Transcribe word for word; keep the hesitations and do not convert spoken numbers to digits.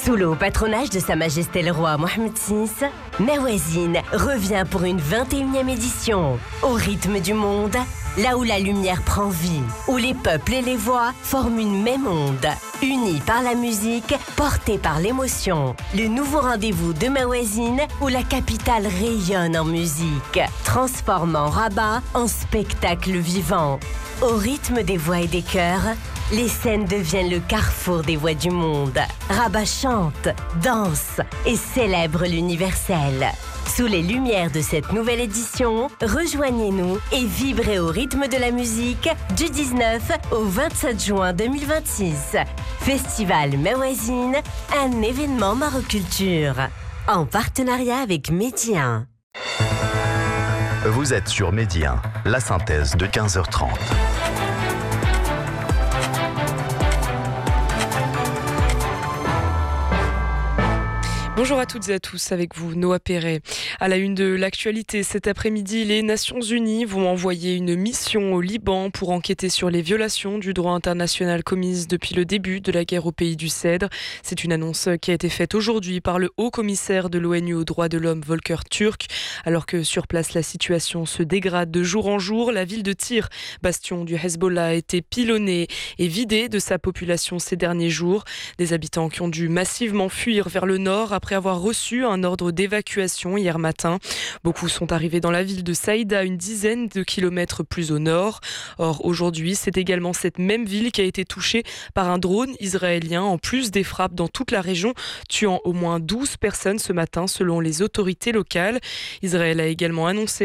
Sous le haut patronage de Sa Majesté le Roi Mohammed six, Mawazine revient pour une vingt et unième édition. Au rythme du monde, là où la lumière prend vie, où les peuples et les voix forment une même onde. Unis par la musique, portés par l'émotion. Le nouveau rendez-vous de Mawazine, où la capitale rayonne en musique, transformant Rabat en spectacle vivant. Au rythme des voix et des chœurs, les scènes deviennent le carrefour des voix du monde. Rabat chante, danse et célèbre l'universel. Sous les lumières de cette nouvelle édition, rejoignez-nous et vibrez au rythme de la musique du dix-neuf au vingt-sept juin deux mille vingt-six. Festival Mawazine, un événement Maroculture. En partenariat avec Média. Vous êtes sur Média, la synthèse de quinze heures trente. Bonjour à toutes et à tous, avec vous Noah Perret. À la une de l'actualité, cet après-midi, les Nations Unies vont envoyer une mission au Liban pour enquêter sur les violations du droit international commises depuis le début de la guerre au pays du Cèdre. C'est une annonce qui a été faite aujourd'hui par le haut-commissaire de l'ONU aux droits de l'homme, Volker Turk. Alors que sur place, la situation se dégrade de jour en jour, la ville de Tyr, bastion du Hezbollah, a été pilonnée et vidée de sa population ces derniers jours. Des habitants qui ont dû massivement fuir vers le nord après avoir reçu un ordre d'évacuation hier matin. Beaucoup sont arrivés dans la ville de Saïda, une dizaine de kilomètres plus au nord. Or, aujourd'hui, c'est également cette même ville qui a été touchée par un drone israélien, en plus des frappes dans toute la région, tuant au moins douze personnes ce matin selon les autorités locales. Israël a également annoncé